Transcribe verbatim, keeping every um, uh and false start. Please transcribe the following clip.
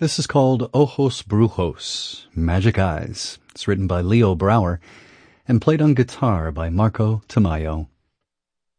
This is called Ojos Brujos, Magic Eyes. It's written by Leo Brower and played on guitar by Marco Tamayo.